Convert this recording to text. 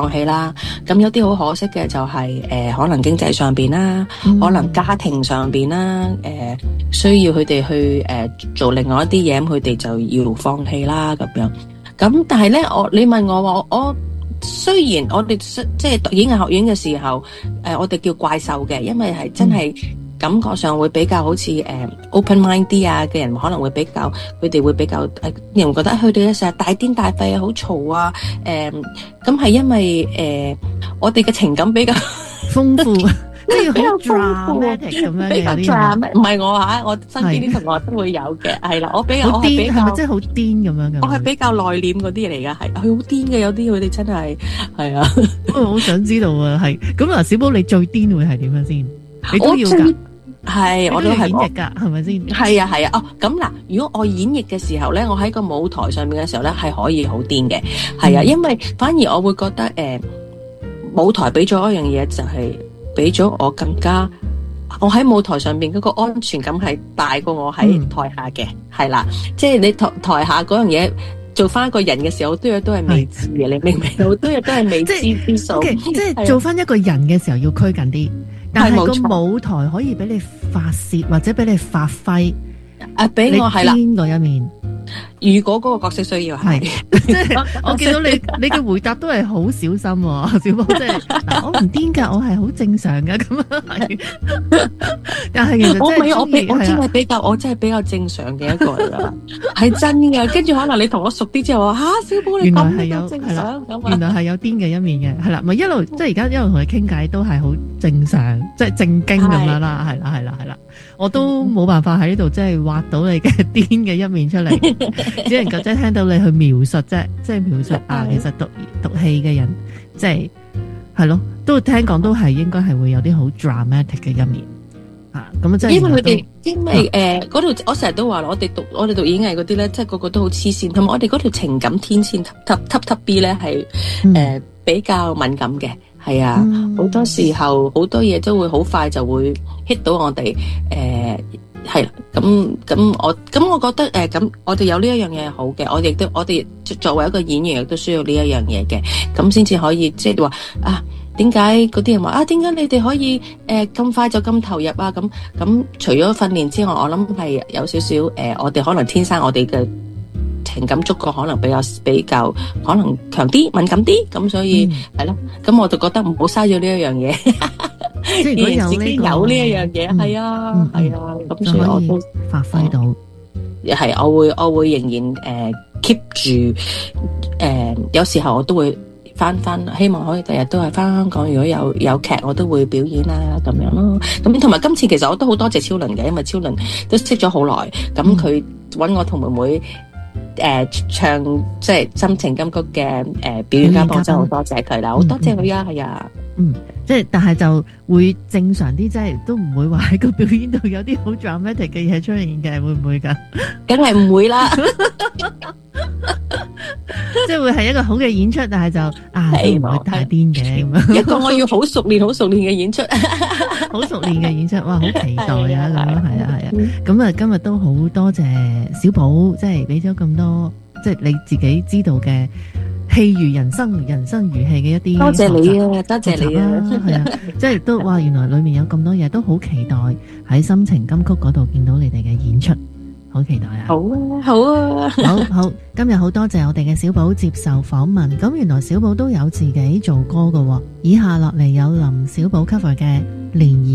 放棄啦。咁有啲好可惜嘅就係可能經濟上邊啦，可能家庭上邊啦，需要佢哋去做另外一啲嘢，咁佢哋就要放棄啦咁樣。咁但係咧，你問我話我雖然我哋即係讀演藝學院嘅時候，我哋叫怪獸嘅，因為係真係感覺上會比較好似open mind 啲啊嘅人，可能會比較佢哋會比較人覺得佢哋成日大癲大肺啊，好嘈啊，咁係因為我哋嘅情感比較豐富，即係好 dramatic 咁樣， 比較 dramatic。唔係我身邊啲同學都會有嘅，係啦，我比較係咪即係好癲咁樣嘅？我係比較內斂嗰啲嚟噶，係佢好癲嘅，有啲佢哋真係係啊。 我好想知道啊，係咁嗱，小寶你最癲會係點樣先？你都要㗎。係，我都係演繹噶，係咪先？係啊，係啊。哦，咁嗱，如果我演繹嘅時候咧，我喺個舞台上面嘅時候咧，係可以好癲嘅，係啊，因為反而我會覺得舞台俾咗一樣嘢，就係俾咗我更加，我喺舞台上面嗰個安全感係大過我喺台下嘅，係啦，即係你台下嗰樣嘢做翻一個人嘅時候，好多嘢都係未知嘅，你明唔明？好多嘢都係未知之數， 即係做翻一個人嘅時候要拘謹啲。但係個舞台可以俾你發洩或者俾你發揮， 俾我係啦癲嗰一面。 如果嗰個角色需要係， 即係我見到你嘅回答都係好小心，小寶即係我唔癲噶，我係好正常噶咁樣。但係其實我真係比較正常嘅一個嚟噶，係真嘅。跟住可能你同我熟啲之後話小寶你咁都正常， 原來係有癲嘅一面嘅，係啦，咪一路即係而家一路同你傾偈都係好正常，即係正經咁樣啦，係啦，我都冇辦法喺呢度即係挖到你嘅癲嘅一面出嚟。只能夠即係聽到你去描述啫，即係描述其實讀戲嘅人，即係咯，都聽講都係應該係會有啲好 dramatic 嘅一面咁即係因為嗰度我成日都話我哋讀演藝嗰啲咧，即係個個都好黐線，同埋我哋嗰條情感天線級 B 咧係比較敏感嘅，係啊，好多時候好多嘢都會好快就會 hit 到我哋係啦，咁我覺得咁我哋有呢一樣嘢係好嘅，我哋作為一個演員亦都需要呢一樣嘢嘅，咁先至可以即係話點解嗰啲人話點解你哋可以咁快就咁投入啊？咁除咗訓練之外，我諗係有少少我哋可能天生我哋嘅情感觸覺可能比較可能強啲、敏感啲，咁所以係咯，咁我就覺得唔好嘥咗呢一樣嘢。 即係如果有呢一樣嘢，係啊，咁所以我都發揮到， 係我會仍然keep 住有時候我都會翻，希望可以第日都係翻香港。如果有劇，我都會表演啦，咁樣咯。咁同埋今次其實我都好多謝超倫嘅，因為超倫都識咗好耐，咁佢揾我同妹妹唱即係心情金曲嘅表演嘉賓，真係好多謝佢啦，好多謝佢啊，係啊。 即係但係就會正常啲，即係都唔會話喺個表演度有啲好 dramatic 嘅嘢出現嘅，會唔會噶？ 梗係唔會啦， 即係會係一個好嘅演出，但係就都唔會太癲嘅咁樣。 一個我要好熟練嘅演出， 好熟練嘅演出，哇，好期待啊！咁樣係啊。咁啊，今日都好多謝小寶，即係俾咗咁多，即係你自己知道嘅。戲如人生，人生如戲嘅一啲，多謝你啊，多謝你啊，係啊，即係都話原來裏面有咁多嘢，都好期待喺心情金曲嗰度見到你哋嘅演出，好期待啊！好啊，好，今日好多謝我哋嘅小寶接受訪問。咁原來小寶都有自己做歌㗎喎，以下落嚟有林小寶 cover 嘅《漣漪》。